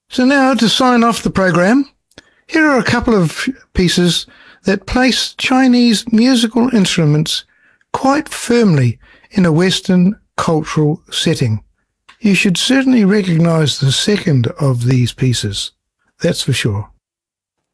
So now, to sign off the program, here are a couple of pieces that place Chinese musical instruments quite firmly in a Western cultural setting. You should certainly recognize the second of these pieces, that's for sure.